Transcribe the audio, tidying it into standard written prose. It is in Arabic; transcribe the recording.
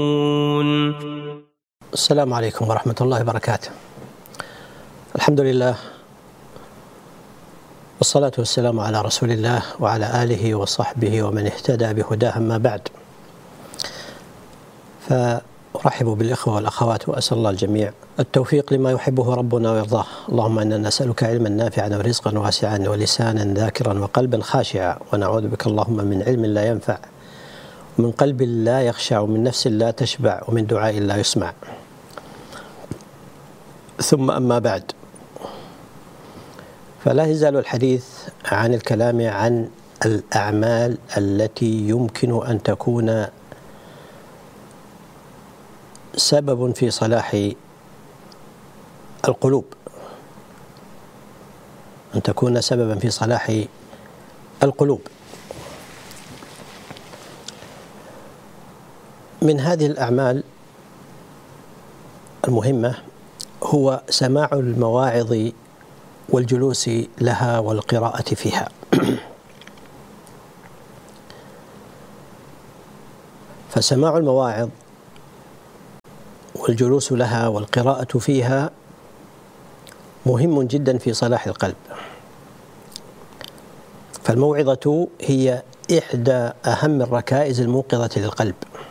السلام عليكم ورحمة الله وبركاته. الحمد لله والصلاة والسلام على رسول الله وعلى آله وصحبه ومن اهتدى بهداه، أما بعد، فأرحب بالإخوة والأخوات وأسأل الله الجميع التوفيق لما يحبه ربنا ويرضاه. اللهم إنا نسألك علما نافعا ورزقا واسعا ولسانا ذاكرا وقلبا خاشعا، ونعوذ بك اللهم من علم لا ينفع ومن قلب لا يخشع ومن نفس لا تشبع ومن دعاء لا يسمع. ثم أما بعد، فلا يزال الحديث عن الكلام عن الأعمال التي يمكن أن تكون سبب في صلاح القلوب، أن تكون سببا في صلاح القلوب. من هذه الأعمال المهمة هو سماع المواعظ والجلوس لها والقراءة فيها. فسماع المواعظ والجلوس لها والقراءة فيها مهم جدا في صلاح القلب. فالموعظة هي إحدى أهم الركائز الموقظة للقلب،